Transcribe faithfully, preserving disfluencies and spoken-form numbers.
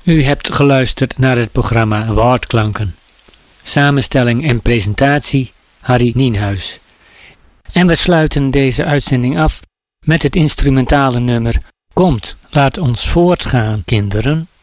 U hebt geluisterd naar het programma Woordklanken. Samenstelling en presentatie Harry Nienhuis. En we sluiten deze uitzending af met het instrumentale nummer Komt, laat ons voortgaan, kinderen.